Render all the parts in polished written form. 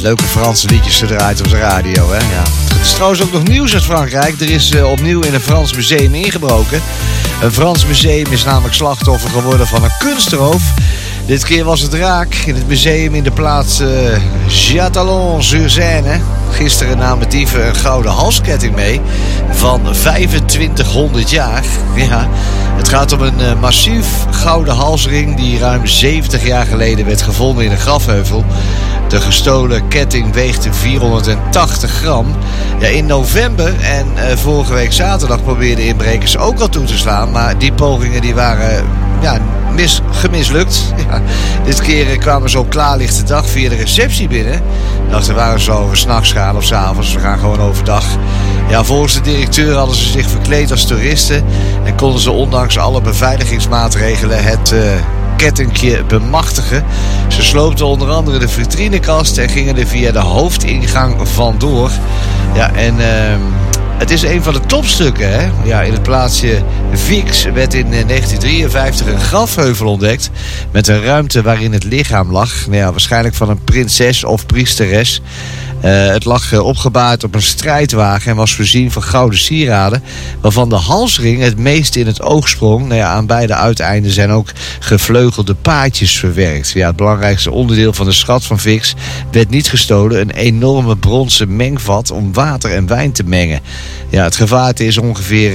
leuke Franse liedjes gedraaid op de radio, hè? Ja. Het is trouwens ook nog nieuws uit Frankrijk. Er is opnieuw in een Frans museum ingebroken. Een Frans museum is namelijk slachtoffer geworden van een kunstroof. Dit keer was het raak in het museum in de plaats Châtillon-sur-Seine. Gisteren namen dieven een gouden halsketting mee van 2500 jaar. Ja, het gaat om een massief gouden halsring die ruim 70 jaar geleden werd gevonden in een grafheuvel. De gestolen ketting weegt 480 gram. Ja, in november en vorige week zaterdag probeerden inbrekers ook al toe te slaan. Maar die pogingen die waren gemislukt. Ja, dit keer kwamen ze op klaarlichte dag via de receptie binnen. Dachten, waren ze over 's nachts gaan of 's avonds. We gaan gewoon overdag. Ja, volgens de directeur hadden ze zich verkleed als toeristen. En konden ze ondanks alle beveiligingsmaatregelen het kettingje bemachtigen. Ze sloopten onder andere de vitrinekast en gingen er via de hoofdingang vandoor. Ja, en het is een van de topstukken, hè? Ja, in het plaatsje Vix werd in 1953 een grafheuvel ontdekt met een ruimte waarin het lichaam lag. Nou ja, waarschijnlijk van een prinses of priesteres. Het lag opgebaard op een strijdwagen en was voorzien van gouden sieraden, waarvan de halsring het meest in het oog sprong. Nou ja, aan beide uiteinden zijn ook gevleugelde paadjes verwerkt. Ja, het belangrijkste onderdeel van de schat van Vix werd niet gestolen. Een enorme bronzen mengvat om water en wijn te mengen. Ja, het gevaarte is ongeveer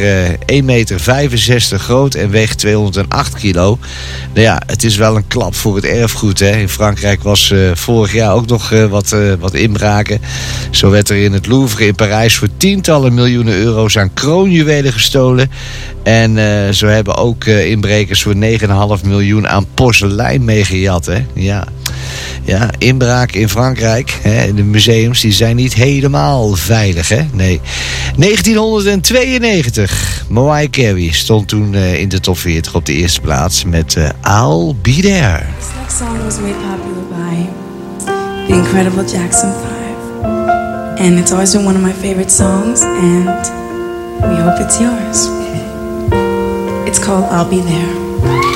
1,65 meter groot en weegt 208 kilo. Nou ja, het is wel een klap voor het erfgoed, hè. In Frankrijk was vorig jaar ook nog wat inbraken. Zo werd er in het Louvre in Parijs voor tientallen miljoenen euro's aan kroonjuwelen gestolen. En zo hebben ook inbrekers voor 9,5 miljoen aan porselein meegejat, hè. Ja, inbraken in Frankrijk. Hè, de museums die zijn niet helemaal veilig, hè? Nee. 1992. Mariah Carey stond toen in de top 40 op de eerste plaats met I'll Be There. This next song was made popular by the incredible Jackson 5. And it's always been one of my favorite songs, and we hope it's yours. It's called I'll Be There.